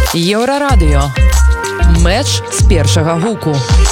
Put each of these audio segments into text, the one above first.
Еўрарадыё. Мэч з першага гуку.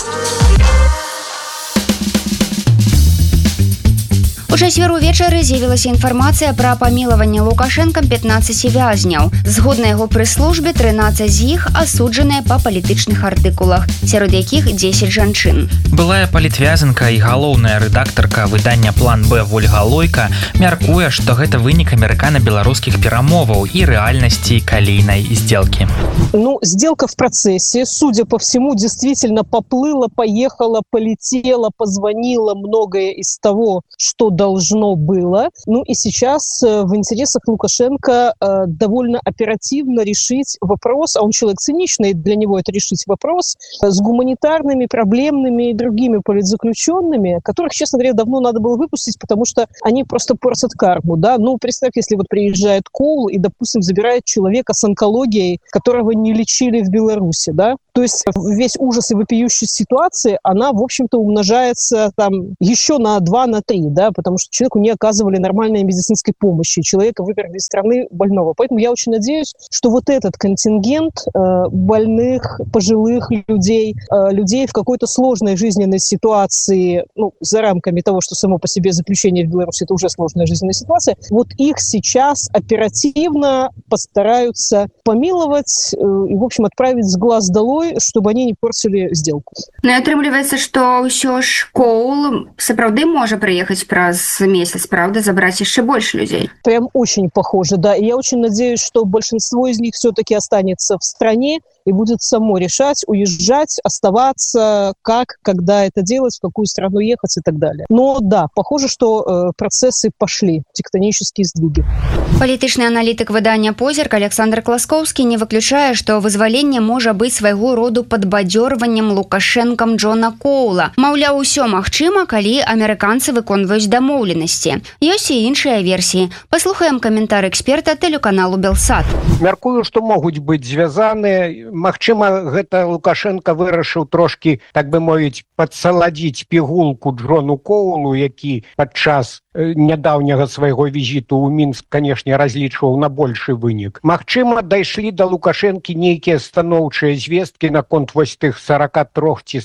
У чацвер увечары з'явілася інфармацыя пра памілаванне Лукашэнкам 15 вязняў. Згодна яго прэс-службе, 13 з іх асуджаныя па палітычных артыкулах, сярод якіх 10 жанчын. Былая палітвязанка і галоўная рэдактарка выдання «План Б» Ольга Лойка мяркуе, што гэта вынік амерыкана-беларускіх перамоваў і рэальнасці калійнай сделки. Сделка в процессе, судя по всему, действительно поплыла, поехала, полетела, позвонила, многое из того, что должно было. И сейчас в интересах Лукашенко довольно оперативно решить вопрос, а он человек циничный, для него это решить вопрос, с гуманитарными, проблемными и другими политзаключенными, которых, честно говоря, давно надо было выпустить, потому что они просто портят карму. Да? Представь, если приезжает Коул и, допустим, забирает человека с онкологией, которого не лечили в Беларуси. Да? То есть весь ужас и вопиющая ситуация, она, в общем-то, умножается еще на 2, на 3, да? Потому что человеку не оказывали нормальной медицинской помощи, человека выперли из страны больного. Поэтому я очень надеюсь, что вот этот контингент больных, пожилых людей, людей в какой-то сложной жизненной ситуации, за рамками того, что само по себе заключение в Беларуси это уже сложная жизненная ситуация, вот их сейчас оперативно постараются помиловать и, в общем, отправить с глаз долой, чтобы они не портили сделку. И атрымліваецца, што ўсё ж Коул сапраўды можа прыехаць праз месяц, правда, забрать еще больше людей. Прям очень похоже, да. И я очень надеюсь, что большинство из них все-таки останется в стране и будет само решать, уезжать, оставаться, как, когда это делать, в какую страну ехать и так далее. Но да, похоже, что процессы пошли, тектонические сдвиги. Палітычны аналітык выдання «Позірк» Александр Класкоўскі не выключае, што вызваленне можа быць свайго роду падбадзёрваннем Лукашэнкам Джона Коула. Маўляў, усё магчыма, калі амерыканцы выконваюць дамоўленасці. Ёсць і іншыя версіі. Паслухаем каментар эксперта тэлеканалу «Белсат». Мяркую, што могуць быць звязаныя. Магчыма, гэта Лукашенко вырашыў трошкі, так бы мовіць, падсаладзіць пігулку Джону Коулу, які падчас нядаўняга свайго візіту ў Мінск, канешне, разлічваў на большы вынік. Магчыма, дайшлі да Лукашэнкі нейкія станоўчыя звесткі наконт вось тых 43 ці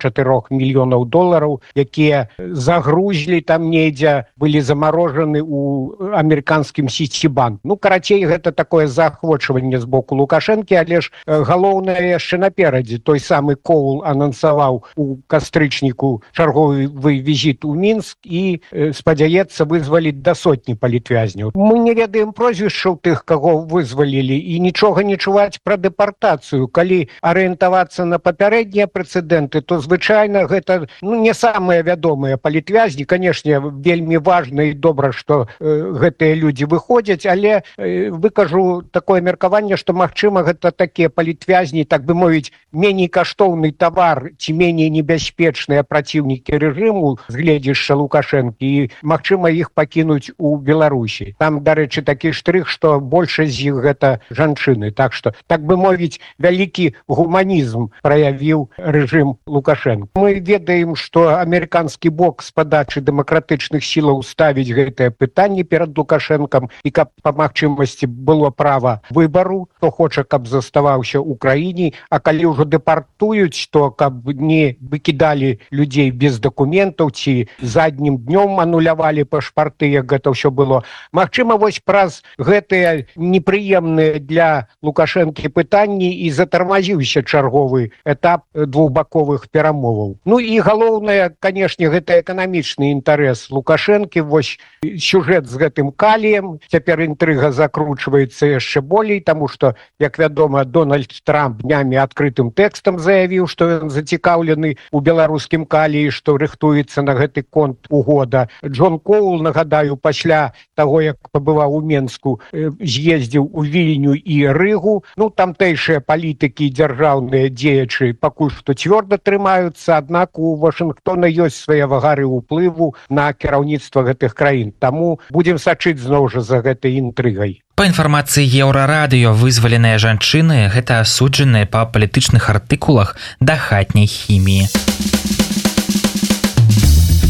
44 мільёнаў долараў, якія загрузлі там недзе, былі замарожаны ў амерыканскім Сітибанк. Карацей, гэта такое заахвочванне з боку Лукашэнкі, але ж галоўнае яшчэ наперадзе. Той самы Коул анансаваў у кастрычніку чарговы візіт у Мінск і спадзяецца вызваліць да сотні палітвязняў. Мы не ведаем прозвішчаў тых, каго вызвалілі, і нічога не чуваць пра дэпартацыю. Калі арыентавацца на папярэднія прэцэдэнты, то звычайна гэта не самыя вядомыя палітвязні. Канешне, вельмі важна і добра, што гэтыя людзі выходзяць, але выкажу такое меркаванне, што, магчыма, гэта такія палітвязні, так бы мовіць, меней каштоўны тавар ці меней небяспечныя праціўнікі рэжыму з гледзяшча Лукашэнкі, і, магчыма, іх пакінуць у Беларусі. Там, дарэчы, такі штрых, што большасць з іх гэта жанчыны. Так што, так бы мовіць, вялікі гуманізм праявіў рэжым Лукашэнка. Мы ведаем, што амерыканскі бок з падачы дэмакратычных сілаў ставіць гэтае пытанне перад Лукашэнкам, і каб па магчымасці было права выбару, хто хоча, каб заставаўся ў краіне, а калі ўжо дэпартуюць, то каб не выкідалі людзей без дакументаў ці заднім днём анулявалі пашпарты, як гэта ўсё было. Магчыма, вось праз гэтыя непрыемныя для Лукашэнкі пытанні і затармазіўся чарговы этап двухбаковых перамоваў. І галоўнае, канешне, гэта эканамічны інтарэс Лукашэнкі. Вось сюжэт з гэтым каліем. Цяпер інтрыга закручваецца яшчэ болей, таму што, як вядома, Дональд Трамп днямі адкрытым тэкстам заявіў, што ён зацікаўлены ў беларускім каліі, што рыхтуецца на гэты конт угода. Джон Коул, нагадаю, пасля таго, як пабываў у Менску, з'ездзіў у Вільню і Рыгу. Тамтэйшыя палітыкі і дзяржаўныя дзеячы пакуль што цвёрда трымаюцца, аднак у Вашынгтона ёсць свае вагары ўплыву на кіраўніцтва гэтых краін. Таму будзем сачыць зноў жа за гэтай інтрыгай. Па інфармацыі Еўрарадыё, вызваленыя жанчыны – гэта асуджаныя па палітычных артыкулах да хатняй хіміі.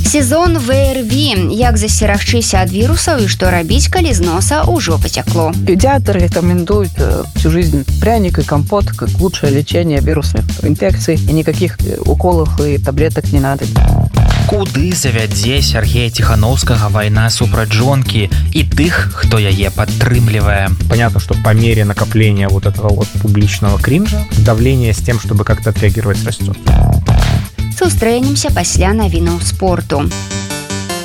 Сезон ВРВ. Як застерагчыся ад вирусов и что рабіць, калі з носа ўжо потекло. Педиатр рекомендует всю жизнь пряник и компот как лучшее лечение вирусных инфекций. И никаких уколов и таблеток не надо. Куды завядзе Сергея Тихановскага вайна супраць жонкі і тых, хто яе падтрымлівае. Понятно, что по мере накопления вот этого вот публичного кринжа давление с тем, чтобы как-то отреагировать, растет. Сустрэнемся пасля навінаў спорту.